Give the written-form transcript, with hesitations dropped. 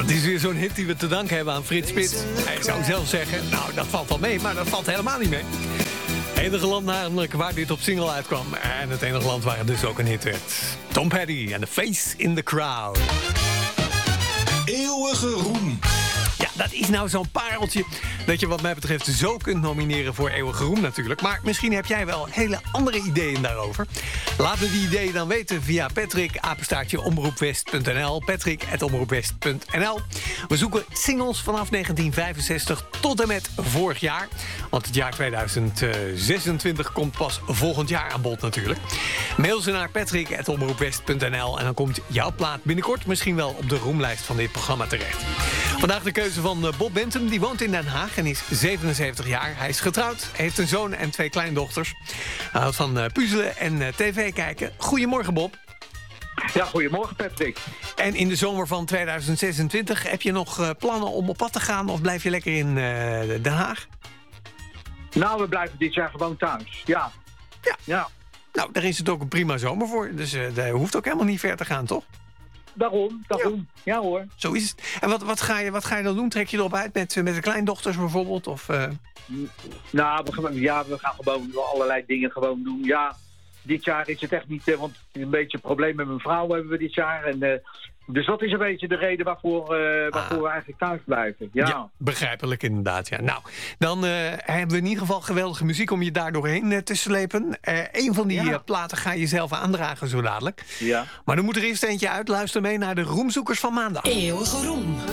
Dat is weer zo'n hit die we te danken hebben aan Frits Spits. Hij zou zelf zeggen, nou dat valt wel mee, maar dat valt helemaal niet mee. Het enige land namelijk waar dit op single uitkwam. En het enige land waar het dus ook een hit werd. Tom Petty en The Face in the Crowd. Eeuwige roem. Ja, dat is nou zo'n pareltje dat je wat mij betreft zo kunt nomineren voor Eeuwige Roem natuurlijk. Maar misschien heb jij wel hele andere ideeën daarover. Laat me die ideeën dan weten via Patrick, @omroepwest.nl. Patrick@omroepwest.nl. We zoeken singles vanaf 1965 tot en met vorig jaar. Want het jaar 2026 komt pas volgend jaar aan bod natuurlijk. Mail ze naar patrick@omroepwest.nl en dan komt jouw plaat binnenkort misschien wel op de roemlijst van dit programma terecht. Vandaag de keuze van Bob Bentum. Die woont in Den Haag en is 77 jaar. Hij is getrouwd, heeft een zoon en 2 kleindochters. Hij houdt van puzzelen en tv kijken. Goedemorgen, Bob. Ja, goedemorgen Patrick. En in de zomer van 2026 heb je nog plannen om op pad te gaan of blijf je lekker in Den Haag? Nou, we blijven dit jaar gewoon thuis. Ja. Nou, daar is het ook een prima zomer voor. Dus daar hoeft ook helemaal niet ver te gaan, toch? Daarom. Ja hoor. Zo is het. En wat ga je dan doen? Trek je erop uit met de kleindochters bijvoorbeeld? Of, Nou, we gaan gewoon allerlei dingen gewoon doen. Ja, dit jaar is het echt niet, want een beetje een probleem met mijn vrouw hebben we dit jaar. En, dus dat is een beetje de reden waarvoor we eigenlijk thuis blijven. Ja, begrijpelijk inderdaad. Ja. Nou, dan hebben we in ieder geval geweldige muziek om je daar doorheen te slepen. Een van die platen ga je zelf aandragen zo dadelijk. Ja. Maar dan moet er eerst eentje uit. Luister mee naar de Roemzoekers van maandag. Eeuwige Roem.